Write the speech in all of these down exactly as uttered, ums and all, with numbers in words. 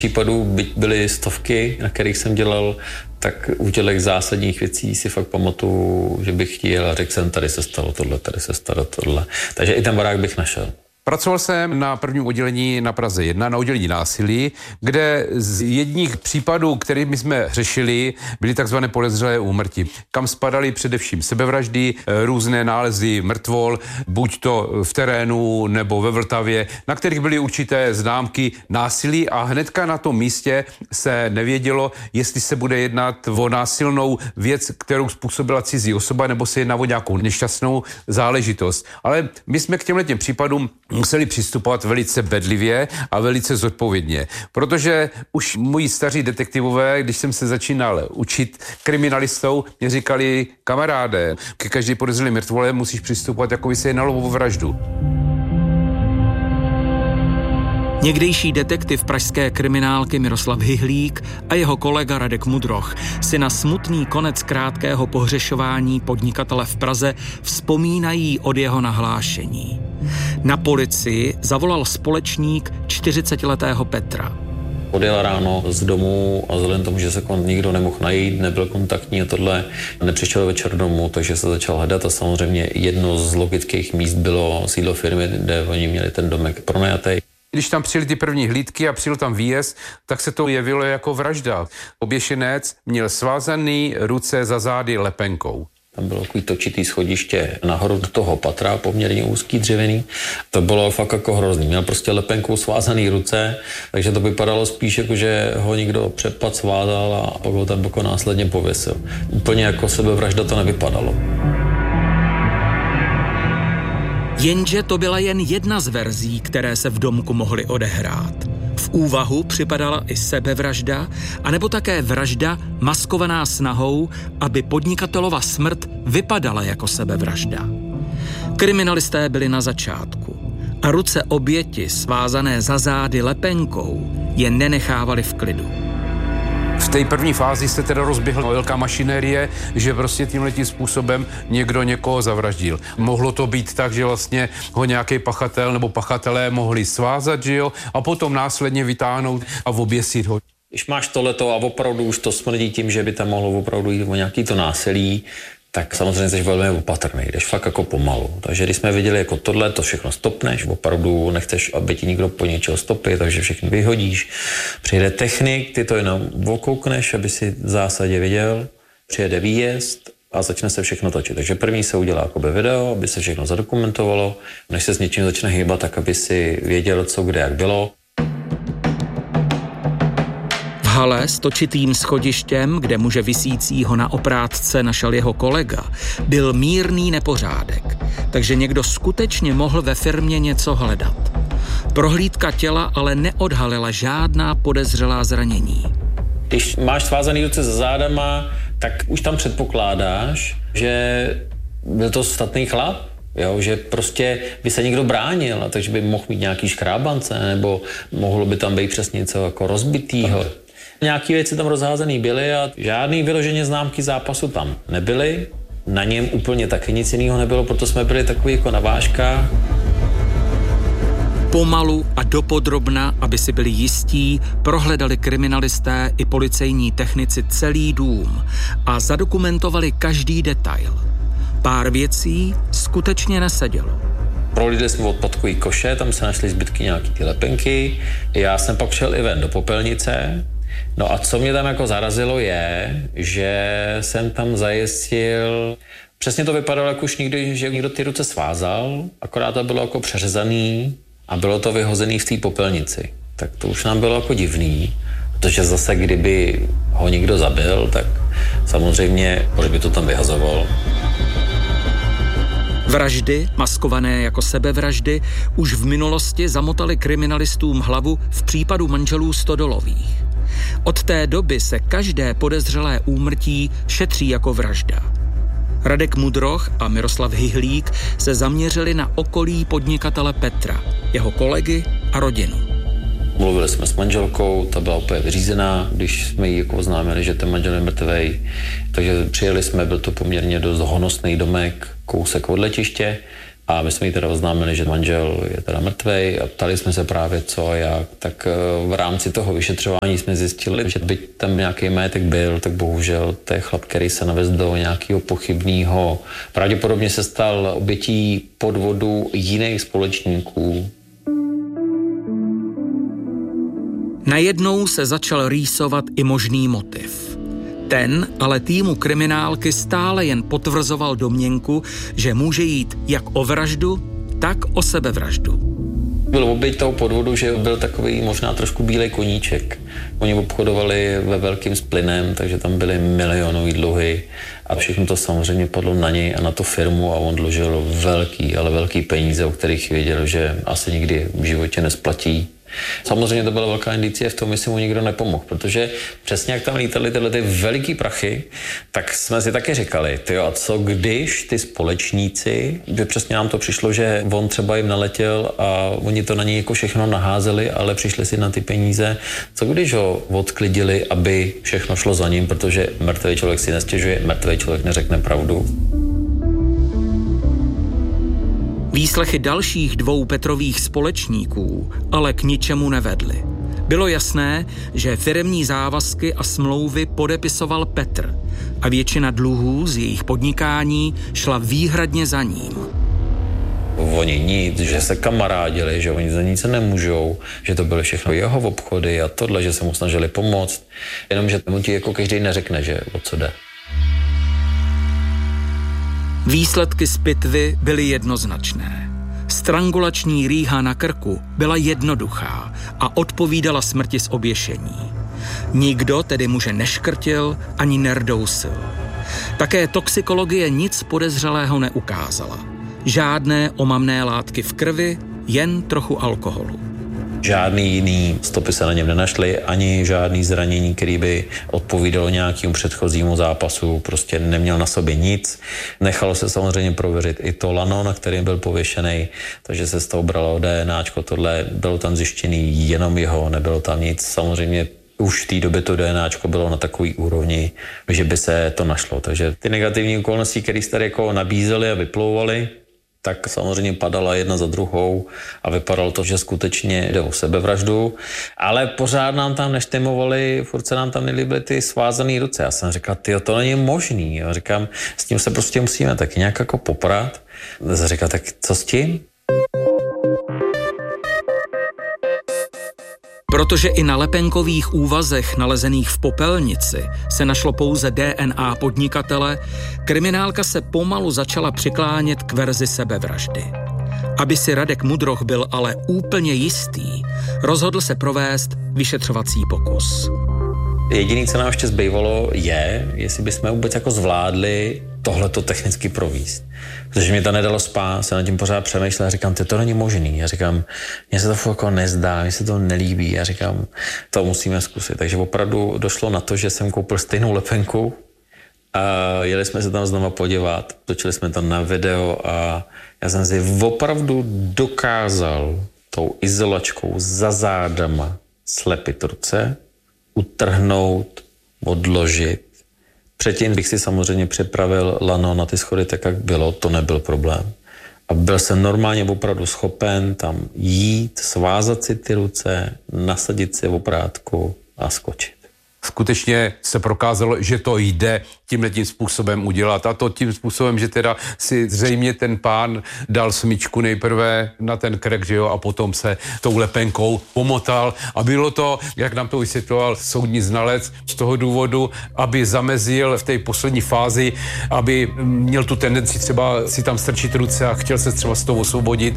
Případů, byť byly stovky, na kterých jsem dělal, tak u těch zásadních věcí si fakt pamatuju, že bych chtěl a řekl jsem, tady se stalo tohle, tady se stalo tohle. Takže i ten barák bych našel. Pracoval jsem na prvním oddělení na Praze jedna, na oddělení násilí, kde z jedních případů, kterými jsme řešili, byly takzvané podezřelé úmrtí, kam spadaly především sebevraždy, různé nálezy mrtvol, buď to v terénu nebo ve Vltavě, na kterých byly určité známky násilí a hnedka na tom místě se nevědělo, jestli se bude jednat o násilnou věc, kterou způsobila cizí osoba, nebo se jedná o nějakou nešťastnou záležitost. Ale my jsme k těmhle těm případům museli přistupovat velice bedlivě a velice zodpovědně, protože už moji staří detektivové, když jsem se začínal učit kriminalistou, mě říkali, kamaráde, ke každý podezřelé mrtvole musíš přistupovat, jako by se jednalo o vraždu. Někdejší detektiv pražské kriminálky Miroslav Hyhlík a jeho kolega Radek Mudroch si na smutný konec krátkého pohřešování podnikatele v Praze vzpomínají od jeho nahlášení. Na policii zavolal společník čtyřicetiletého Petra. Odjel ráno z domu a vzhledem tomu, že se nikdo nemohl najít, nebyl kontaktní a tohle, nepřišel večer domů, takže se začal hledat a samozřejmě jedno z logických míst bylo sídlo firmy, kde oni měli ten domek pronajatý. Když tam přijeli ty první hlídky a přijel tam výjezd, tak se to jevilo jako vražda. Oběšenec měl svázaný ruce za zády lepenkou. Tam bylo takový točitý schodiště nahoru do toho patra, poměrně úzký dřevěný. To bylo fakt jako hrozný. Měl prostě lepenkou svázaný ruce, takže to vypadalo spíš jako, že ho někdo přepad svázal a pak ho tam jako následně pověsil. Úplně jako sebevražda to nevypadalo. Jenže to byla jen jedna z verzí, které se v domku mohly odehrát. V úvahu připadala i sebevražda, anebo také vražda maskovaná snahou, aby podnikatelova smrt vypadala jako sebevražda. Kriminalisté byli na začátku a ruce oběti svázané za zády lepenkou je nenechávali v klidu. V té první fázi se teda rozběhla velká mašinérie, že prostě tímhletím způsobem někdo někoho zavraždil. Mohlo to být tak, že vlastně ho nějaký pachatel nebo pachatelé mohli svázat, že jo, a potom následně vytáhnout a oběsit ho. Když máš tohleto a opravdu už to smrdí tím, že by tam mohlo opravdu jít o nějaký to násilí, tak samozřejmě jsi velmi opatrný, jdeš fakt jako pomalu. Takže když jsme viděli jako tohle, to všechno stopneš, opravdu nechceš, aby ti někdo po něčeho stopil, takže všechno vyhodíš. Přijede technik, ty to jenom okoukneš, aby si v zásadě viděl, přijede výjezd a začne se všechno točit. Takže první se udělá jakoby video, aby se všechno zadokumentovalo, než se s něčím začne hýbat, tak aby si věděl, co kde jak bylo. V hale s točitým schodištěm, kde muže visícího na oprátce našel jeho kolega, byl mírný nepořádek, takže někdo skutečně mohl ve firmě něco hledat. Prohlídka těla ale neodhalila žádná podezřelá zranění. Když máš svázaný ruce za zádama, tak už tam předpokládáš, že byl to statný chlap, jo? Že prostě by se někdo bránil, takže by mohl mít nějaký škrábance, nebo mohlo by tam být přesně něco jako rozbitýho. Nějaké věci tam rozházený byly a žádný vyloženě známky zápasu tam nebyly. Na něm úplně taky nic jiného nebylo, proto jsme byli takový jako na vážkách. Pomalu a dopodrobna, aby si byli jistí, prohledali kriminalisté i policejní technici celý dům a zadokumentovali každý detail. Pár věcí skutečně nesedělo. Prohlídli jsme odpadkový koše, tam se našly zbytky nějaký ty lepenky. Já jsem pak šel i ven do popelnice. No a co mě tam jako zarazilo je, že jsem tam zajistil, přesně to vypadalo jako už někdy, že někdo ty ruce svázal, akorát to bylo jako přeřezaný a bylo to vyhozený v té popelnici. Tak to už nám bylo jako divný, protože zase kdyby ho někdo zabil, tak samozřejmě, proč by to tam vyhazoval. Vraždy, maskované jako sebevraždy, už v minulosti zamotaly kriminalistům hlavu v případu manželů Stodolových. Od té doby se každé podezřelé úmrtí šetří jako vražda. Radek Mudroch a Miroslav Hyhlík se zaměřili na okolí podnikatele Petra, jeho kolegy a rodinu. Mluvili jsme s manželkou, ta byla úplně vyřízená, když jsme jí jako oznámili, že ten manžel je mrtvej. Takže přijeli jsme, byl to poměrně dost honosný domek, kousek od letiště A my jsme jí teda oznámili, že manžel je teda mrtvej a ptali jsme se právě co a jak. Tak v rámci toho vyšetřování jsme zjistili, že byť tam nějaký majetek byl, tak bohužel to je chlap, který se navezl do nějakého pochybného. Pravděpodobně se stal obětí podvodu jiných společníků. Najednou se začal rýsovat i možný motiv. Ten ale týmu kriminálky stále jen potvrzoval domněnku, že může jít jak o vraždu, tak o sebevraždu. Byl oběť toho podvodu, že byl takový možná trošku bílej koníček. Oni obchodovali ve velkým s plynem, takže tam byly milionové dluhy a všechno to samozřejmě padlo na něj a na tu firmu a on dlužil velký, ale velký peníze, o kterých věděl, že asi nikdy v životě nesplatí. Samozřejmě to byla velká indicie v tom, jestli mu nikdo nepomohl, protože přesně jak tam lítaly tyhle ty veliký prachy, tak jsme si taky říkali, tyjo, a co když ty společníci, že přesně nám to přišlo, že on třeba jim naletěl a oni to na něj jako všechno naházeli, ale přišli si na ty peníze, co když ho odklidili, aby všechno šlo za ním, protože mrtvý člověk si nestěžuje, mrtvý člověk neřekne pravdu. Výslechy dalších dvou Petrových společníků ale k ničemu nevedly. Bylo jasné, že firemní závazky a smlouvy podepisoval Petr a většina dluhů z jejich podnikání šla výhradně za ním. Oni nic, že se kamarádili, že oni za nic nemůžou, že to byly všechno jeho obchody a tohle, že se mu snažili pomoct, jenomže mu ti jako každý neřekne, že o co jde. Výsledky z pitvy byly jednoznačné. Strangulační rýha na krku byla jednoduchá a odpovídala smrti z oběšení. Nikdo tedy muže neškrtil ani nerdousil. Také toxikologie nic podezřelého neukázala. Žádné omamné látky v krvi, jen trochu alkoholu. Žádný jiný stopy se na něm nenašly, ani žádný zranění, který by odpovídalo nějakému předchozímu zápasu, prostě neměl na sobě nic. Nechalo se samozřejmě prověřit i to lano, na kterém byl pověšený, takže se z toho bralo DNAčko, tohle bylo tam zjištěný jenom jeho, nebylo tam nic. Samozřejmě už v té době to DNAčko bylo na takový úrovni, že by se to našlo. Takže ty negativní okolnosti, které jste jako nabízely a vyplouvaly, tak samozřejmě padala jedna za druhou a vypadalo to, že skutečně jde o sebevraždu, ale pořád nám tam neštimovali, furt se nám tam nelíbily ty svázané ruce. Já jsem říkal, tyjo, to není možný. Já říkám, s tím se prostě musíme taky nějak jako poprat. Já jsem říkal, tak co s tím? Protože i na lepenkových úvazech nalezených v popelnici se našlo pouze D N A podnikatele, kriminálka se pomalu začala přiklánět k verzi sebevraždy. Aby si Radek Mudroch byl ale úplně jistý, rozhodl se provést vyšetřovací pokus. Jediné, co nám ještě zbývalo, je, jestli bychom vůbec jako zvládli tohleto technicky províst. Protože mě to nedalo spát, se nad tím pořád přemýšlel a říkám, to není možný. Já říkám, mně se to jako nezdá, mně se to nelíbí. Já říkám, to musíme zkusit. Takže opravdu došlo na to, že jsem koupil stejnou lepenku a jeli jsme se tam znova podívat. Točili jsme to na video a já jsem si opravdu dokázal tou izolačkou za zádama slepit ruce, utrhnout, odložit. Předtím bych si samozřejmě připravil lano na ty schody tak, jak bylo, to nebyl problém. A byl jsem normálně opravdu schopen tam jít, svázat si ty ruce, nasadit si oprátku a skočit. Skutečně se prokázalo, že to jde tímhletím způsobem udělat. A to tím způsobem, že teda si zřejmě ten pán dal smyčku nejprve na ten krk, že jo, a potom se tou lepenkou pomotal. A bylo to, jak nám to vysvětloval soudní znalec, z toho důvodu, aby zamezil v té poslední fázi, aby měl tu tendenci třeba si tam strčit ruce a chtěl se třeba z toho osvobodit.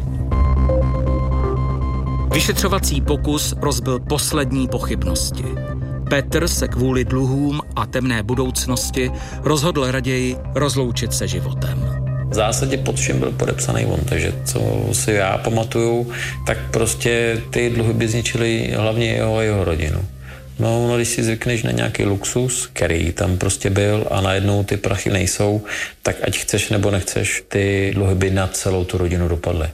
Vyšetřovací pokus rozbil poslední pochybnosti. Petr se kvůli dluhům a temné budoucnosti rozhodl raději rozloučit se životem. V zásadě pod všem byl podepsaný on, takže co si já pamatuju, tak prostě ty dluhy by zničily hlavně jeho a jeho rodinu. No, no, když si zvykneš na nějaký luxus, který tam prostě byl a najednou ty prachy nejsou, tak ať chceš nebo nechceš, ty dluhy by na celou tu rodinu dopadly.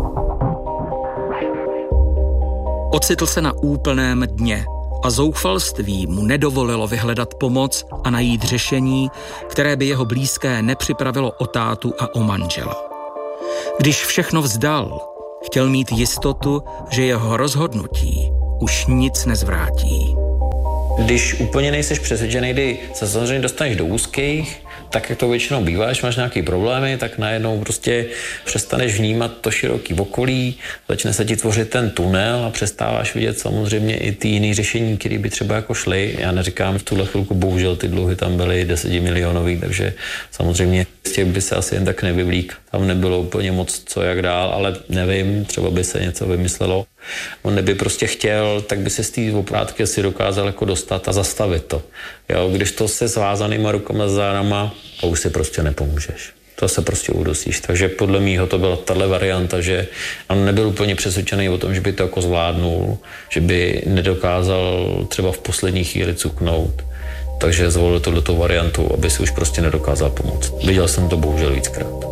Ocitl se na úplném dně a zoufalství mu nedovolilo vyhledat pomoc a najít řešení, které by jeho blízké nepřipravilo o tátu a o manžela. Když všechno vzdal, chtěl mít jistotu, že jeho rozhodnutí už nic nezvrátí. Když úplně nejseš přesvědčený, kdy se samozřejmě dostaneš do úzkých, tak jak to většinou bývá, když máš nějaké problémy, tak najednou prostě přestaneš vnímat to široký okolí, začne se ti tvořit ten tunel a přestáváš vidět samozřejmě i ty jiné řešení, které by třeba jako šly. Já neříkám v tuhle chvilku, bohužel ty dluhy tam byly desetimilionový, takže samozřejmě z těch by se asi jen tak nevyvlík. Tam nebylo úplně moc co jak dál, ale nevím, třeba by se něco vymyslelo. On neby prostě chtěl, tak by se z té oprátky asi dokázal jako dostat a zastavit to. Jo, když to se svázanýma rukama za zádama, to už si prostě nepomůžeš. To se prostě udusíš. Takže podle mýho to byla tahle varianta, že on nebyl úplně přesvědčený o tom, že by to jako zvládnul, že by nedokázal třeba v poslední chvíli cuknout. Takže zvolil tohleto variantu, aby si už prostě nedokázal pomoct. Viděl jsem to bohužel víckrát.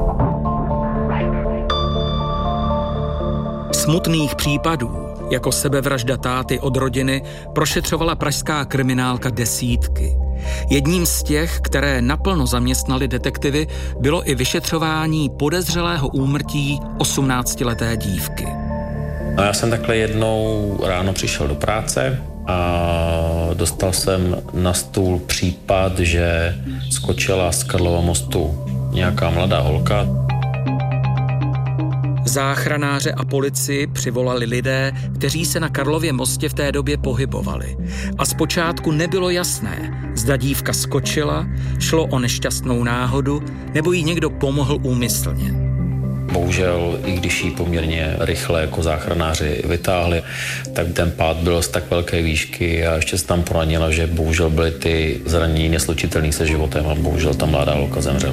Smutných případů, jako sebevražda táty od rodiny, prošetřovala pražská kriminálka desítky. Jedním z těch, které naplno zaměstnali detektivy, bylo i vyšetřování podezřelého úmrtí osmnáctileté dívky. No já jsem takhle jednou ráno přišel do práce a dostal jsem na stůl případ, že skočila z Karlova mostu nějaká mladá holka. Záchranáře a policii přivolali lidé, kteří se na Karlově mostě v té době pohybovali. A zpočátku nebylo jasné, zda dívka skočila, šlo o nešťastnou náhodu, nebo jí někdo pomohl úmyslně. Bohužel, i když ji poměrně rychle jako záchranáři vytáhli, tak ten pád byl z tak velké výšky a ještě se tam poranila, že bohužel byly ty zranění neslučitelné se životem a bohužel ta mladá holka zemřela.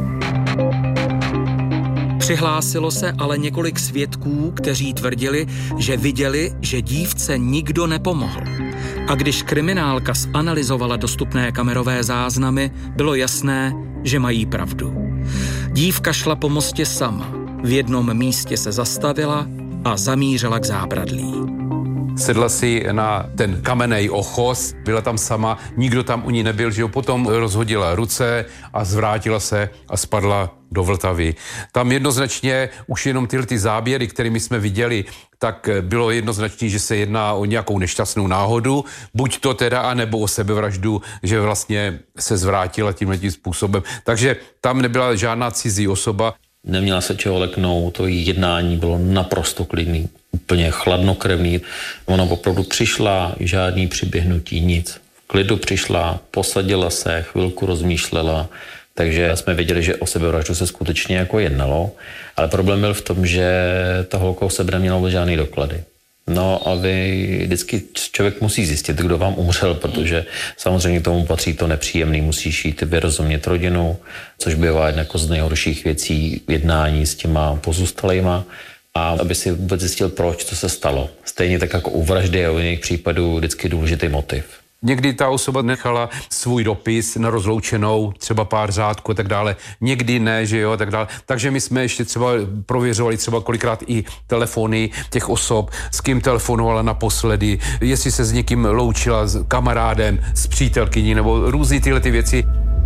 Přihlásilo se ale několik svědků, kteří tvrdili, že viděli, že dívce nikdo nepomohl. A když kriminálka zanalyzovala dostupné kamerové záznamy, bylo jasné, že mají pravdu. Dívka šla po mostě sama. V jednom místě se zastavila a zamířila k zábradlí. Sedla si na ten kamenej ochos, byla tam sama, nikdo tam u ní nebyl, že jo, potom rozhodila ruce a zvrátila se a spadla do Vltavy. Tam jednoznačně už jenom tyhle ty záběry, kterými jsme viděli, tak bylo jednoznačné, že se jedná o nějakou nešťastnou náhodu, buď to teda, anebo o sebevraždu, že vlastně se zvrátila tímhletím způsobem. Takže tam nebyla žádná cizí osoba. Neměla se čeho leknout, to jednání bylo naprosto klidný, úplně chladnokrevný. Ona opravdu přišla, žádný přiběhnutí, nic. V klidu přišla, posadila se, chvilku rozmýšlela, takže jsme věděli, že o sebevraždu se skutečně jako jednalo, ale problém byl v tom, že ta holka o sebe neměla vůbec žádný doklady. No a vy vždycky člověk musí zjistit, kdo vám umřel, protože samozřejmě tomu patří to nepříjemný, musíš jít vyrozumět rodinu, což bývá jedna jako z nejhorších věcí jednání s těma pozůstalýma a aby si vůbec zjistil, proč, co se stalo. Stejně tak jako u vraždy a u jiných případů vždycky důležitý motiv. Někdy ta osoba nechala svůj dopis na rozloučenou, třeba pár řádků a tak dále. Někdy ne, že jo, a tak dále. Takže my jsme ještě třeba prověřovali třeba kolikrát i telefony těch osob, s kým telefonovala naposledy, jestli se s někým loučila, s kamarádem, s přítelkyní nebo různý tyhle ty věci.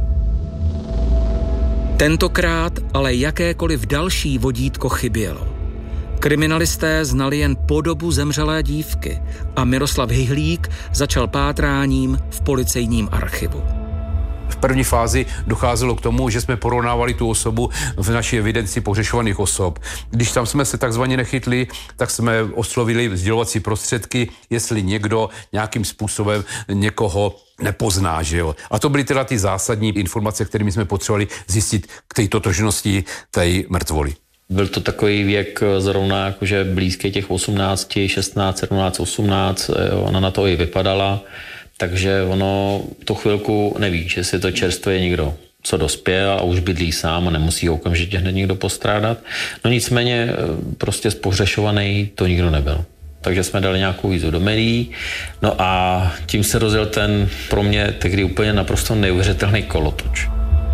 Tentokrát ale jakékoliv další vodítko chybělo. Kriminalisté znali jen podobu zemřelé dívky a Miroslav Hyhlík začal pátráním v policejním archivu. V první fázi docházelo k tomu, že jsme porovnávali tu osobu v naší evidenci pohřešovaných osob. Když tam jsme se takzvaně nechytli, tak jsme oslovili sdělovací prostředky, jestli někdo nějakým způsobem někoho nepozná, že jo. A to byly teda ty zásadní informace, kterými jsme potřebovali zjistit k té totožnosti té mrtvoly. Byl to takový věk zrovna jakože blízký těch osmnáct, šestnáct, sedmnáct, osmnáct, jo, ona na to i vypadala, takže ono tu chvilku nevíš, jestli to čerstvě někdo, co dospěl a už bydlí sám a nemusí ho okamžitě hned někdo postrádat. No nicméně prostě spohřešovaný to nikdo nebyl. Takže jsme dali nějakou výzvu do médií, no a tím se rozjel ten pro mě tehdy úplně naprosto neuvěřitelný kolotoč.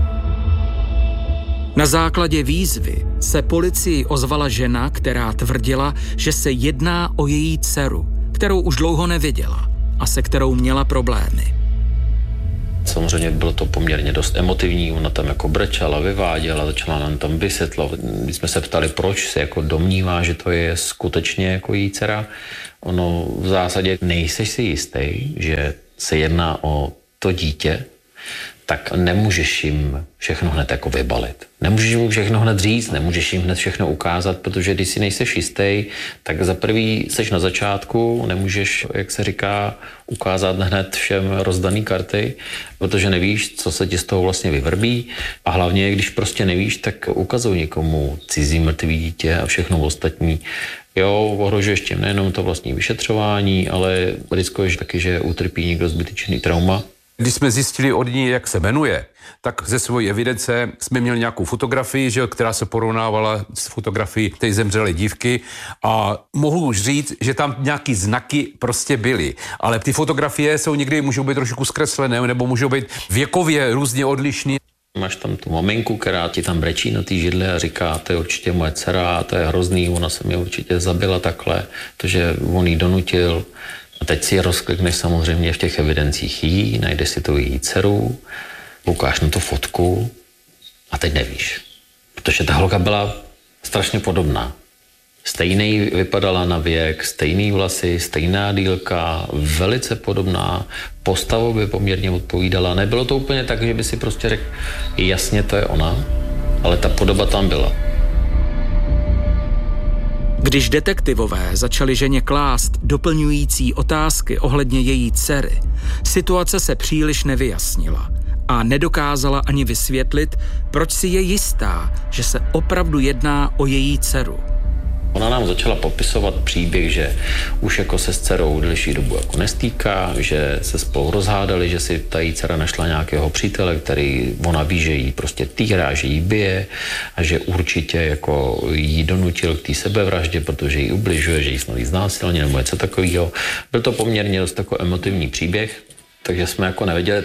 Na základě výzvy se policii ozvala žena, která tvrdila, že se jedná o její dceru, kterou už dlouho neviděla a se kterou měla problémy. Samozřejmě bylo to poměrně dost emotivní, ona tam jako brečela, vyváděla, začala nám tam vysvětlovat. Když jsme se ptali, proč se jako domnívá, že to je skutečně jako její dcera. Ono v zásadě nejseš si jistý, že se jedná o to dítě, tak nemůžeš jim všechno hned jako vybalit. Nemůžeš jim všechno hned říct, nemůžeš jim hned všechno ukázat, protože když si nejseš jistý, tak za prvý seš na začátku, nemůžeš, jak se říká, ukázat hned všem rozdaný karty, protože nevíš, co se ti z toho vlastně vyvrbí. A hlavně, když prostě nevíš, tak ukazuj někomu cizí mrtvý dítě a všechno ostatní. Jo, ohrožuješ tím nejenom to vlastní vyšetřování, ale riskuješ taky, že utrpí někdo zbytečný trauma. Když jsme zjistili od ní, jak se jmenuje, tak ze své evidence jsme měli nějakou fotografii, že, která se porovnávala s fotografií té zemřelé dívky a mohu už říct, že tam nějaký znaky prostě byly. Ale ty fotografie jsou někdy, můžou být trošku zkreslené, nebo můžou být věkově různě odlišný. Máš tam tu maminku, která ti tam brečí na té židli a říká, to je určitě moje dcera, to je hrozný, ona se mě určitě zabila takhle, protože on jí donutil. A teď si rozklikneš samozřejmě v těch evidencích jí, najdeš si tu její dceru, koukáš na tu fotku a teď nevíš. Protože ta holka byla strašně podobná. Stejný vypadala na věk, stejný vlasy, stejná délka, velice podobná, postavu by poměrně odpovídala. Nebylo to úplně tak, že by si prostě řekl, jasně to je ona, ale ta podoba tam byla. Když detektivové začali ženě klást doplňující otázky ohledně její dcery, situace se příliš nevyjasnila a nedokázala ani vysvětlit, proč si je jistá, že se opravdu jedná o její dceru. Ona nám začala popisovat příběh, že už jako se s dcerou delší dobu jako nestýká, že se spolu rozhádali, že si ta její dcera našla nějakého přítele, který ona ví, že jí prostě týrá, že jí bije a že určitě jako jí donutil k té sebevraždě, protože jí ubližuje, že jí snad znásilně nebo něco takového. Byl to poměrně dost jako emotivní příběh, takže jsme jako nevěděli.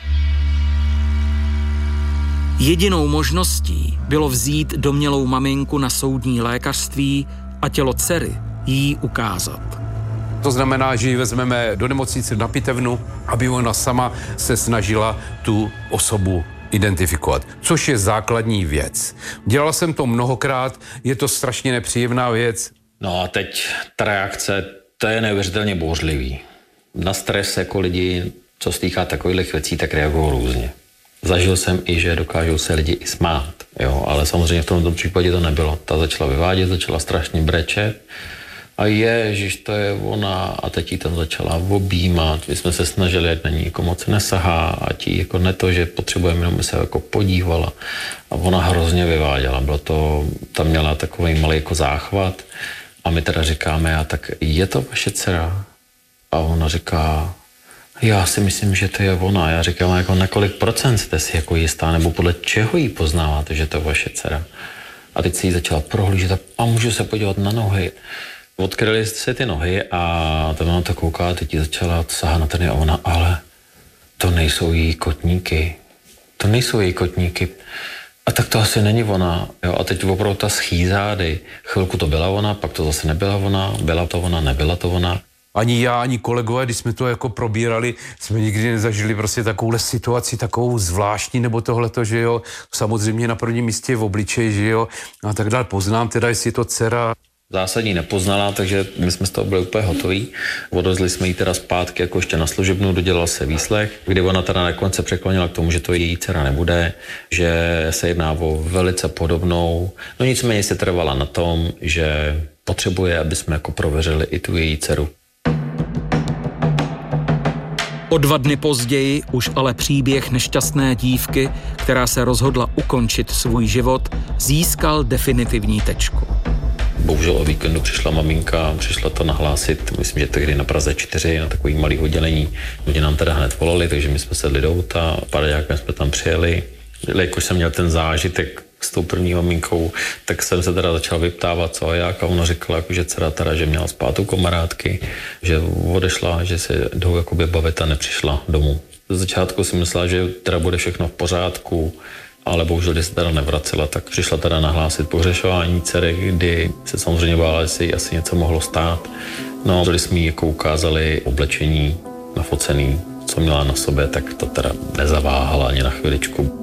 Jedinou možností bylo vzít domnělou maminku na soudní lékařství a tělo dcery jí ukázat. To znamená, že ji vezmeme do nemocnice na pitevnu, aby ona sama se snažila tu osobu identifikovat, což je základní věc. Dělal jsem to mnohokrát, je to strašně nepříjemná věc. No a teď ta reakce, to je neuvěřitelně bouřlivý. Na stres jako lidi, co se týká takových věcí, tak reagují různě. Zažil jsem i, že dokážou se lidi i smát, jo, ale samozřejmě v tomto případě to nebylo. Ta začala vyvádět, začala strašně brečet a ježiš, to je ona a teď jí tam začala objímat. My jsme se snažili, ať na ní jako moc nesahá, ať jí jako ne to, že potřebujeme, jenom se jako podívala a ona hrozně vyváděla. Bylo to, tam měla takový malý jako záchvat a my teda říkáme, a tak je to vaše dcera? A ona říká, já si myslím, že to je ona. Já říkám, jako na kolik procent jste si jako jistá, nebo podle čeho jí poznáváte, že to je vaše dcera. A teď si jí začala prohlížet a můžu se podívat na nohy. Odkryly se ty nohy a tam ona to kouká a teď jí začala sahat na trny a ona, ale to nejsou její kotníky. To nejsou její kotníky. A tak to asi není ona. Jo? A teď opravdu ta schýzády. Chvilku to byla ona, pak to zase nebyla ona, byla to ona, nebyla to ona. Ani já, ani kolegové, když jsme to jako probírali, jsme nikdy nezažili prostě takovouhle situaci, takovou zvláštní, nebo tohleto, že jo, samozřejmě na prvním místě v obličeji, že jo, a tak dále. Poznám teda, jestli je to dcera. Zásadní nepoznala, takže my jsme z toho byli úplně hotoví. Odvezli jsme ji teda zpátky jako ještě na služebnu, dodělal se výslech, kdy ona teda nakonec se překlonila k tomu, že to její dcera nebude, že se jedná o velice podobnou. No nicméně se trvala na tom, že potřebuje, aby jsme jako prověřili i tu její dceru. O dva dny později už ale příběh nešťastné dívky, která se rozhodla ukončit svůj život, získal definitivní tečku. Bohužel o víkendu přišla maminka, přišla to nahlásit, myslím, že tehdy na Praze čtyři, na takový malý oddělení. Lidi nám teda hned volali, takže my jsme sedli do auta, paraďákem jsme tam přijeli. Jakož jsem měl ten zážitek s tou první maminkou, tak jsem se teda začal vyptávat, co a jak, a ona říkala, jako, že dcera teda, že měla spát u kamarádky, že odešla, že se jdou jakoby bavit a nepřišla domů. Z začátku si myslela, že teda bude všechno v pořádku, ale bohužel, když se teda nevracela, tak přišla teda nahlásit pohřešování dcery, kdy se samozřejmě bála, že si asi něco mohlo stát. No, když jsme jí jako ukázali oblečení nafocený, co měla na sobě, tak to teda nezaváhala ani na chviličku.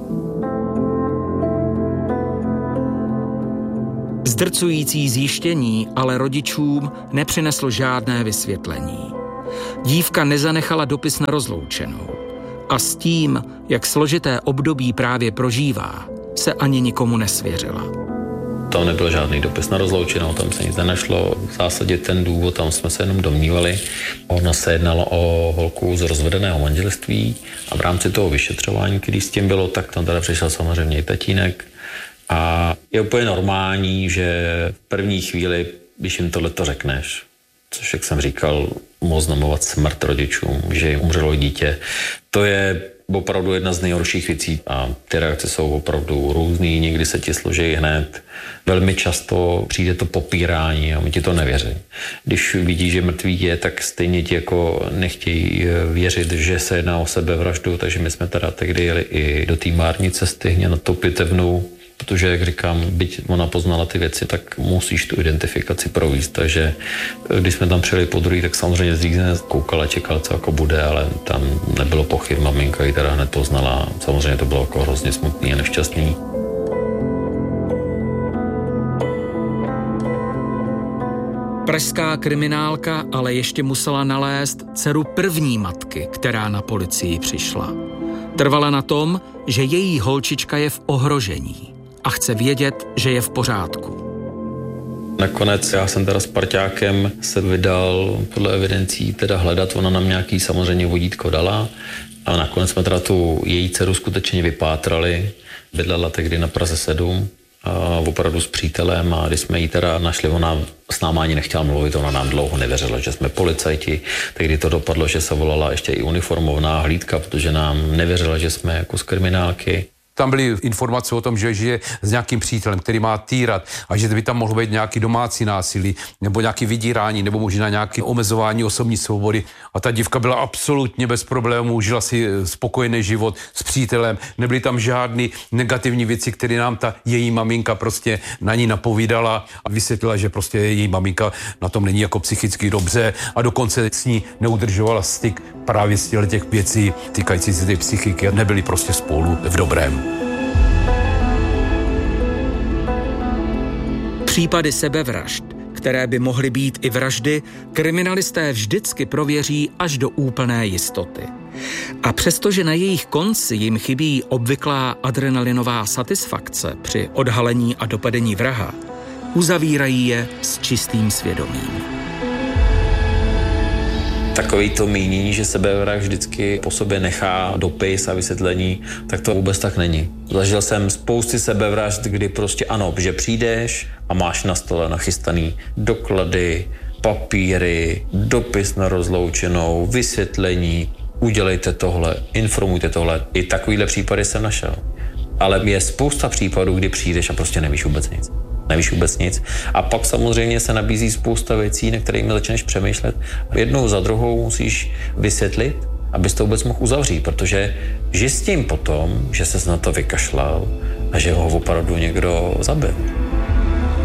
Zdrcující zjištění ale rodičům nepřineslo žádné vysvětlení. Dívka nezanechala dopis na rozloučenou a s tím, jak složité období právě prožívá, se ani nikomu nesvěřila. Tam nebyl žádný dopis na rozloučenou, tam se nic nenašlo. V zásadě ten důvod, tam jsme se jenom domnívali. Ona se jednalo o holku z rozvedeného manželství a v rámci toho vyšetřování, který s tím bylo, tak tam teda přišel samozřejmě i tatínek. A je úplně normální, že v první chvíli, když jim tohleto řekneš, což, jak jsem říkal, oznamovat smrt rodičům, že jim umřelo dítě, to je opravdu jedna z nejhorších věcí a ty reakce jsou opravdu různý, někdy se ti složí hned, velmi často přijde to popírání a my ti to nevěří. Když vidí, že mrtvý je, tak stejně ti jako nechtějí věřit, že se jedná o sebevraždu, takže my jsme teda tehdy jeli i do té Márnice stejně na tou pitevnu, protože, jak říkám, byť ona poznala ty věci, tak musíš tu identifikaci provést. Takže když jsme tam přijeli po druhý, tak samozřejmě zřízeně koukala, čekala, co jako bude, ale tam nebylo pochyb, maminka ji teda hned poznala. Samozřejmě to bylo jako hrozně smutný a nešťastný. Pražská kriminálka ale ještě musela nalézt dceru první matky, která na policii přišla. Trvala na tom, že její holčička je v ohrožení a chce vědět, že je v pořádku. Nakonec já jsem teda s parťákem se vydal podle evidencí teda hledat, ona nám nějaký samozřejmě vodítko dala a nakonec jsme teda tu její dceru skutečně vypátrali. Bydlela tehdy na Praze sedm a opravdu s přítelem a když jsme ji teda našli, ona s náma ani nechtěla mluvit, ona nám dlouho nevěřila, že jsme policajti. Tehdy to dopadlo, že se volala ještě i uniformovaná hlídka, protože nám nevěřila, že jsme jako z kriminálky. Tam byly informace o tom, že žije s nějakým přítelem, který má týrat a že by tam mohlo být nějaký domácí násilí nebo nějaký vydírání nebo možná nějaké omezování osobní svobody. A ta dívka byla absolutně bez problémů, žila si spokojený život s přítelem, nebyly tam žádné negativní věci, které nám ta její maminka prostě na ní napovídala a vysvětlila, že prostě její maminka na tom není jako psychicky dobře a dokonce s ní neudržovala styk právě z těch věcí týkající se té psychiky a nebyli prostě spolu v dobrém. Případy sebevražd, které by mohly být i vraždy, kriminalisté vždycky prověří až do úplné jistoty. A přestože na jejich konci jim chybí obvyklá adrenalinová satisfakce při odhalení a dopadení vraha, uzavírají je s čistým svědomím. Takový to mínění, že sebevrah vždycky po sobě nechá dopis a vysvětlení, tak to vůbec tak není. Zažil jsem spousty sebevražd, kdy prostě ano, že přijdeš a máš na stole nachystaný doklady, papíry, dopis na rozloučenou, vysvětlení, udělejte tohle, informujte tohle. I takovýhle případy jsem našel. Ale je spousta případů, kdy přijdeš a prostě nevíš vůbec nic. Nevíš vůbec nic. A pak samozřejmě se nabízí spousta věcí, na kterými začneš přemýšlet. Jednou za druhou musíš vysvětlit, abys to vůbec mohl uzavřít, protože žij s tím potom, že ses na to vykašlal a že ho opravdu někdo zabil.